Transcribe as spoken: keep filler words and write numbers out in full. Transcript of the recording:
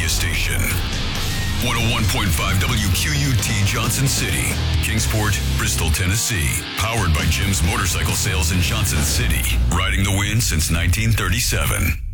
media station. one oh one point five W Q U T Johnson City, Kingsport, Bristol, Tennessee. Powered by Jim's Motorcycle Sales in Johnson City. Riding the wind since nineteen thirty-seven.